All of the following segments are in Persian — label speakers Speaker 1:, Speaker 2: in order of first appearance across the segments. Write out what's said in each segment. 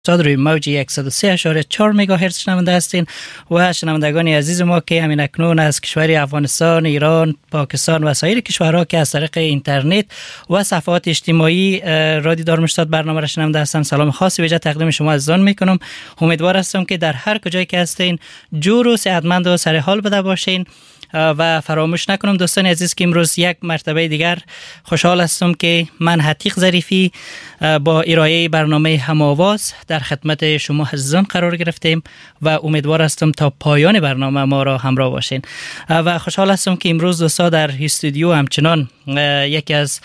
Speaker 1: روی موج 103.4 مگاهرتز شنونده هستین و شنوندگان عزیز ما که همین اکنون از کشور افغانستان، ایران، پاکستان و سایر کشورها که از طریق اینترنت و صفحات اجتماعی رادیو دارمشتاد برنامه را شنونده هستن، سلام خاصی ویژه تقدیم شما عزیزان میکنم. امیدوار هستم که در هر کجایی که هستین جور و صحتمند و سر حال بده باشین و فراموش نکنم دوستان عزیز که امروز یک مرتبه دیگر خوشحال هستم که من حتیق ظریفی با ارائه برنامه هم‌آواز در خدمت شما عزیزان قرار گرفتیم و امیدوار هستم تا پایان برنامه ما را همراه باشین و خوشحال هستم که امروز دوستا در استودیو همچنان یکی از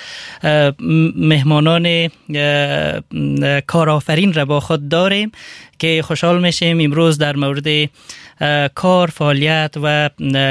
Speaker 1: مهمانان کارآفرین را با خود داریم که خوشحال میشیم امروز در مورد کار، فعالیت و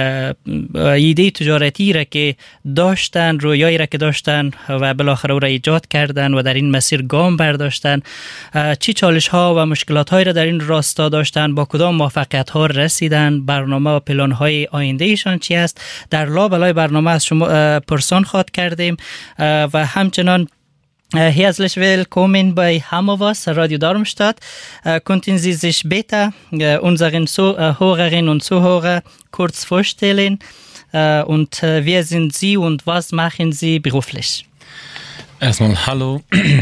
Speaker 1: ایده تجارتی را که داشتن، رویایی را که داشتن و بالاخره او را ایجاد کردن و در این مسیر گام برداشتن، چی چالش ها و مشکلات های را در این راستا داشتن، با کدام موفقیت ها رسیدن، برنامه و پلان های آینده ایشان چی است، در لابلای برنامه از شما پرسان خواهد کردیم و همچنان herzlich willkommen bei Hammerwas, Radio Darmstadt. Könnten Sie sich bitte unseren Hörerinnen und Zuhörer kurz vorstellen und wer sind Sie und was machen Sie beruflich?
Speaker 2: Erstmal hallo.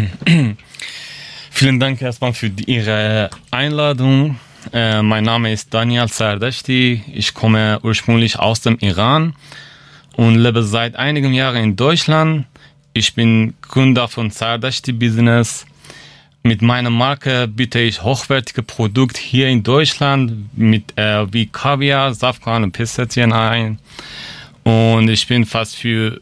Speaker 2: Vielen Dank erstmal für Ihre Einladung. Mein Name ist Daniel Sardashti. Ich komme ursprünglich aus dem Iran und lebe seit einigen Jahren in Deutschland. Ich bin Gründer von Sardashti Business. Mit meiner Marke biete ich hochwertige Produkte hier in Deutschland wie Kaviar, Safran und Pistazien ein. Und ich bin fast für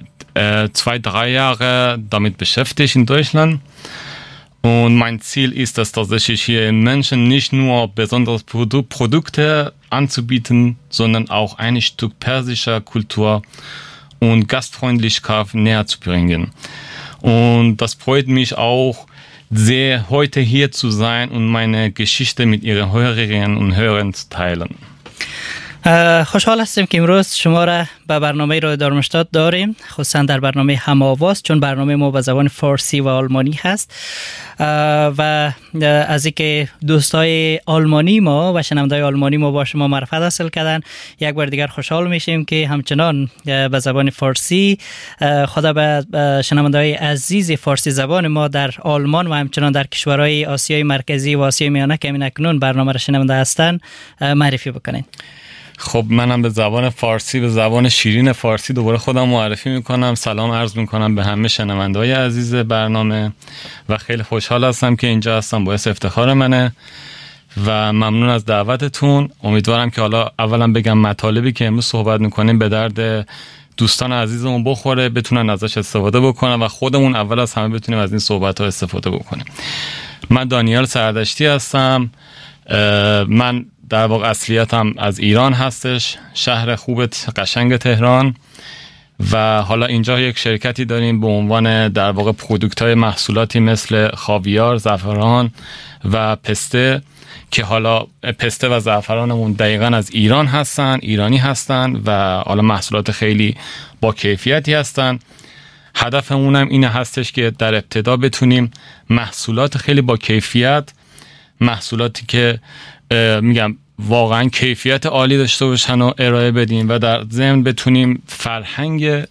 Speaker 2: 2-3 Jahre damit beschäftigt in Deutschland. Und mein Ziel ist es tatsächlich hier in Menschen nicht nur besondere Produkte anzubieten, sondern auch ein Stück persischer Kultur und Gastfreundlichkeit näher zu bringen. Und das freut mich auch sehr, heute hier zu sein und meine Geschichte mit Ihren Hörerinnen und Hörern zu teilen.
Speaker 1: خوشحال هستیم که امروز شما را به برنامه رادیو دارمشتاد داریم، خصوصا در برنامه هم‌آواز، چون برنامه ما به زبان فارسی و آلمانی هست و از اینکه دوستای آلمانی ما و شنوندای آلمانی ما با شما معرفت حاصل کردن، یک بار دیگر خوشحال میشیم که همچنان به زبان فارسی خدا به شنوندای عزیز فارسی زبان ما در آلمان و همچنان در کشورهای آسیای مرکزی و آسیای میانه که اکنون برنامه را شنونده هستند معرفی بکنین.
Speaker 2: خب منم به زبان فارسی، به زبان شیرین فارسی دوباره خودم معرفی میکنم. سلام عرض میکنم به همه شنونده‌های عزیز برنامه و خیلی خوشحال هستم که اینجا هستم، باعث افتخار منه و ممنون از دعوتتون. امیدوارم که حالا اولا بگم مطالبی که امروز صحبت میکنیم به درد دوستان عزیزمون بخوره، بتونن ازش استفاده بکنن و خودمون اول از همه بتونیم از این صحبت‌ها استفاده بکنیم. من دانیال سردشتی هستم. من در واقع اصلیتم از ایران هستش، شهر خوب قشنگ تهران و حالا اینجا یک شرکتی داریم به عنوان در واقع پرودوکت‌های محصولاتی مثل خاویار، زعفران و پسته که حالا پسته و زعفرانمون دقیقاً از ایران هستن، ایرانی هستن و حالا محصولات خیلی با کیفیتی هستن. هدفمون هم اینه هستش که در ابتدا بتونیم محصولات خیلی با کیفیت، محصولاتی که میگم واقعا کیفیت عالی داشته باشن و ارائه بدیم و در ضمن بتونیم فرهنگ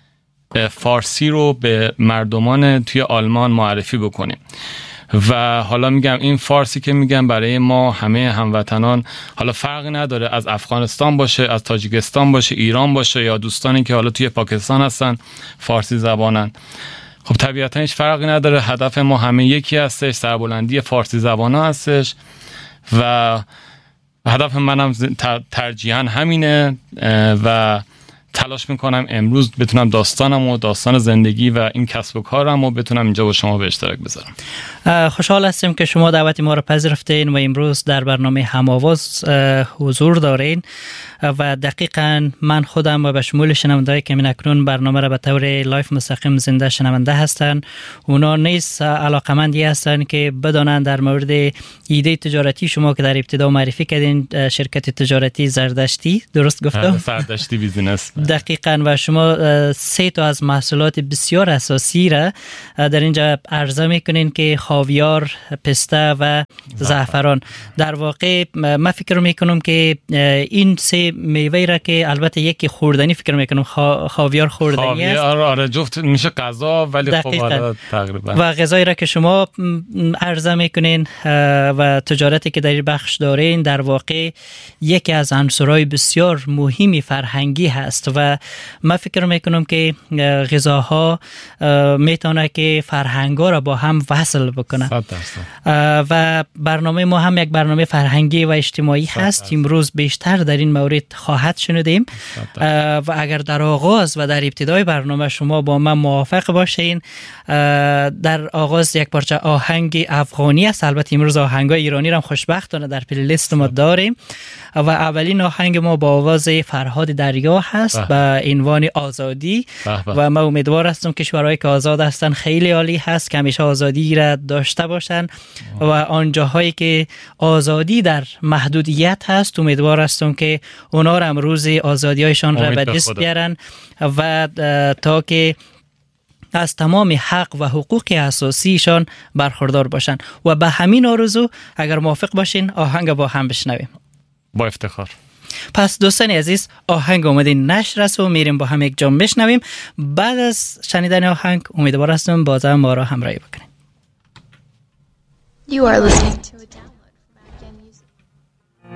Speaker 2: فارسی رو به مردمان توی آلمان معرفی بکنیم. و حالا میگم این فارسی که میگم برای ما همه هموطنان حالا فرقی نداره، از افغانستان باشه، از تاجیکستان باشه، ایران باشه یا دوستانی که حالا توی پاکستان هستن فارسی زبانن، خب طبیعتا هیچ فرقی نداره. هدف ما همه یکی هستش، سربلندی فارسی زبانا هستش و هدف منم ترجیحاً همینه و تلاش میکنم امروز بتونم داستانم و داستان زندگی و این کسب و کارم رو بتونم اینجا با شما به اشتراک بذارم.
Speaker 1: خوشحال هستیم که شما دعوت ما را پذیرفتین و امروز در برنامه هم‌آواز حضور دارین و دقیقاً من خودم و به شمول شنونده‌ای که اکنون برنامه را به طور لایف مستقیم زنده شنونده هستن، اونا نیز علاقمندی هستن که بدانند در مورد ایده تجارتی شما که در ابتدا معرفی کردین، شرکت تجارتی زردشتی، درست گفتم؟
Speaker 2: زردشتی بیزینس.
Speaker 1: دقیقاً و شما 3 تا از محصولات بسیار اساسی را در اینجا عرضه میکنین که خاویار، پسته و زعفران. در واقع من فکر میکنم که این 3 میوه را که البته یکی خوردنی فکر میکنم خاویار خوردنی است.
Speaker 2: آره جفت میشه غذا، ولی خب تقریبا
Speaker 1: و غذایی را که شما عرضه میکنین و تجارتی که در این بخش دارین در واقع یکی از عناصرهای بسیار مهمی فرهنگی هست و من فکر میکنم که غذاها میتونه که فرهنگا را با هم وصل بکنه.
Speaker 2: 100%.
Speaker 1: و برنامه ما هم یک برنامه فرهنگی و اجتماعی هست. امروز بیشتر در این مورد خواهد شنیدیم و اگر در آغاز و در ابتدای برنامه شما با من موافق باشین، در آغاز یک پارچه آهنگ افغانی است. البته امروز آهنگای ایرانی را هم خوشبختانه در پلی لیست ما داریم و اولین آهنگ ما با آواز فرهاد دریا هست به عنوان آزادی. و من امیدوار هستم کشورهایی که آزاد هستن خیلی عالی هست که همیشه آزادی را داشته باشن و آنجاهایی که آزادی در محدودیت هست امیدوار هستم که اونا را امروز آزادی هایشان را به دست بیارن و تا که از تمام حق و حقوق اساسیشان برخوردار باشن. و به همین آرزو اگر موافق باشین آهنگ با هم بشنویم.
Speaker 2: با افتخار.
Speaker 1: پس دوستان عزیز آهنگ اومده نشر است و میریم با هم یک جام بشنویم. بعد از شنیدن آهنگ امیدوار هستم بازم ما را همراهی بکنید.
Speaker 3: You are listening to